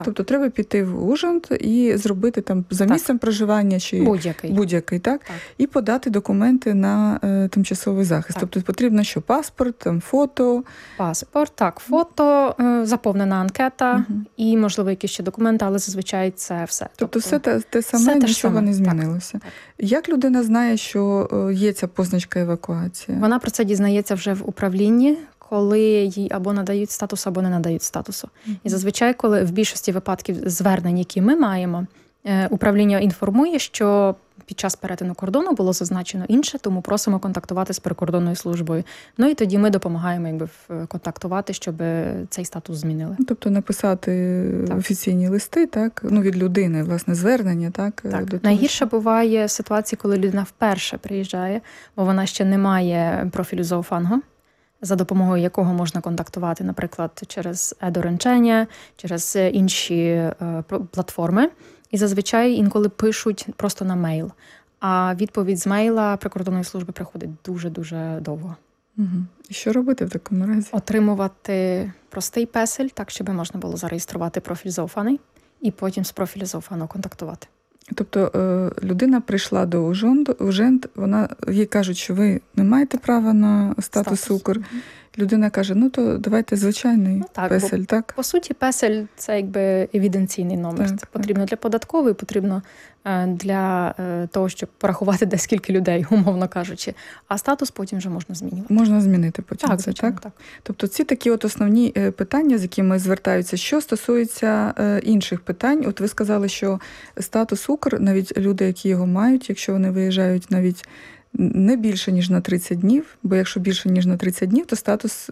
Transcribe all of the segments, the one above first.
Тобто треба піти в Ужгород і зробити там за місцем проживання чи будь-який, так? І подати документи на тимчасовий захист. Тобто потрібно що? Паспорт, там, фото? Паспорт, фото, заповнена анкета і, можливо, якісь ще документи, але зазвичай це все. Тобто все те саме, нічого не змінилося. Так. Як людина знає, що є ця позначка евакуації? Вона про це дізнається вже в управлінні, коли їй або надають статус, або не надають статусу. І зазвичай, коли в більшості випадків звернень, які ми маємо, управління інформує, що під час перетину кордону було зазначено інше, тому просимо контактувати з прикордонною службою. Ну і тоді ми допомагаємо контактувати, щоб цей статус змінили. Тобто написати офіційні листи, так? Ну, від людини, власне, звернення, так? Найгірше буває ситуації, коли людина вперше приїжджає, бо вона ще не має профілю зоофангу, за допомогою якого можна контактувати, наприклад, через e-доручення, через інші платформи. І зазвичай інколи пишуть просто на мейл. А відповідь з мейла прикордонної служби приходить дуже-дуже довго. І що робити в такому разі? Отримувати простий песель, так, щоб можна було зареєструвати профіль зоофаний, і потім з профілю зоофану контактувати. Тобто людина прийшла до Ужгород, їй кажуть, що ви не маєте права на статус УКР. Людина каже, ну то давайте звичайний песель, так? По суті, песель – це якби евіденційний номер. Це потрібно для податкової, потрібно для того, щоб порахувати, де скільки людей, умовно кажучи. А статус потім вже можна змінювати. Можна змінити потім. Так, звичайно, так. Тобто ці такі от основні питання, з якими звертаються. Що стосується інших питань, от ви сказали, що статус УКР, навіть люди, які його мають, якщо вони виїжджають навіть не більше, ніж на 30 днів, бо якщо більше, ніж на 30 днів, то статус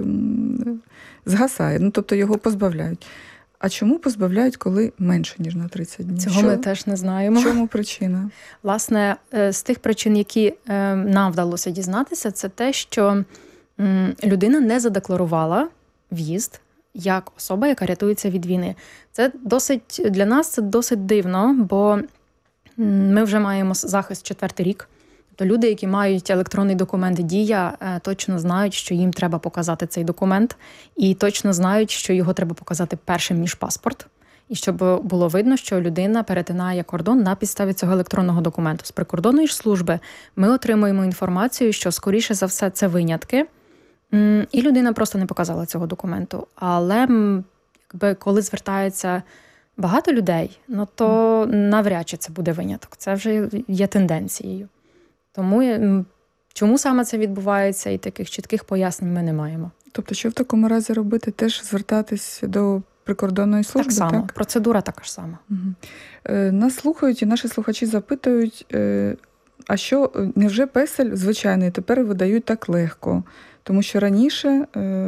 згасає, ну, тобто його позбавляють. А чому позбавляють, коли менше, ніж на 30 днів? Цього ми теж не знаємо. Чому причина? Власне, з тих причин, які нам вдалося дізнатися, це те, що людина не задекларувала в'їзд як особа, яка рятується від війни. Це для нас це досить дивно, бо ми вже маємо захист 4-й рік. То люди, які мають електронний документ «Дія», точно знають, що їм треба показати цей документ, і точно знають, що його треба показати першим, ніж паспорт. І щоб було видно, що людина перетинає кордон на підставі цього електронного документу. З прикордонної ж служби ми отримуємо інформацію, що, скоріше за все, це винятки, і людина просто не показала цього документу. Але коли звертається багато людей, ну, то навряд чи це буде виняток. Це вже є тенденцією. Тому чому саме це відбувається, і таких чітких пояснень ми не маємо. Тобто, що в такому разі робити? Теж звертатись до прикордонної служби? Так само. Процедура така ж сама. Нас слухають і наші слухачі запитують, а що, невже песель звичайний тепер видають так легко? Тому що раніше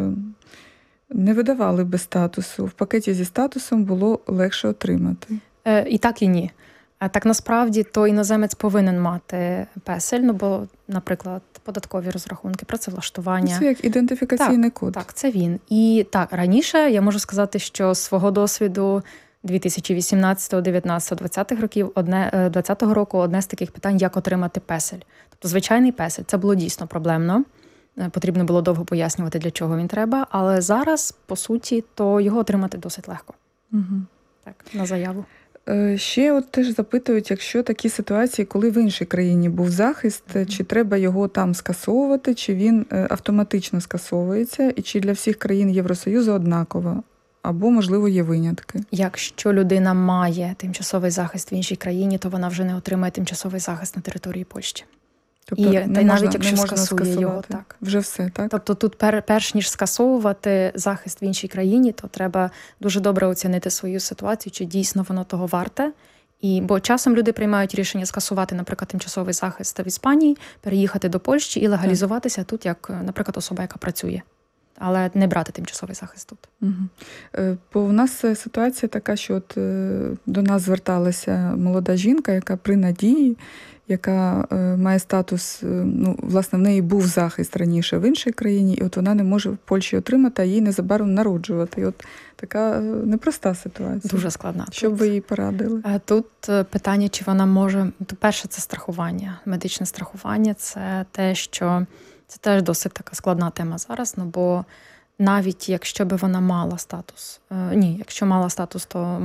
не видавали без статусу. В пакеті зі статусом було легше отримати. І так, і ні. Так, насправді, то іноземець повинен мати песель, ну, бо, наприклад, податкові розрахунки, працевлаштування. Це як ідентифікаційний код. Так, це він. І так, раніше я можу сказати, що з свого досвіду 2018, 19, 20 років, 20-го року одне з таких питань, як отримати песель. Тобто звичайний песель. Це було дійсно проблемно. Потрібно було довго пояснювати, для чого він треба. Але зараз, по суті, то його отримати досить легко. Так, на заяву. Ще от теж запитують, якщо такі ситуації, коли в іншій країні був захист, чи треба його там скасовувати, чи він автоматично скасовується, і чи для всіх країн Євросоюзу однаково, або, можливо, є винятки? Якщо людина має тимчасовий захист в іншій країні, то вона вже не отримає тимчасовий захист на території Польщі. Тобто навіть якщо скасує його, так? Вже все, так? Тобто тут перш ніж скасовувати захист в іншій країні, то треба дуже добре оцінити свою ситуацію, чи дійсно воно того варте. Бо часом люди приймають рішення скасувати, наприклад, тимчасовий захист в Іспанії, переїхати до Польщі і легалізуватися тут, як, наприклад, особа, яка працює. Але не брати тимчасовий захист тут. Бо в нас ситуація така, що от до нас зверталася молода жінка, яка при надії, яка має статус, ну, власне, в неї був захист раніше в іншій країні, і от вона не може в Польщі отримати, а їй незабаром народжувати. І от така непроста ситуація. Дуже складна. Що б ви їй порадили? Тут питання, чи вона може... Перше, це страхування. Медичне страхування – це те, що... Це теж досить така складна тема зараз, бо навіть якщо би вона мала статус. Ні, якщо мала статус, то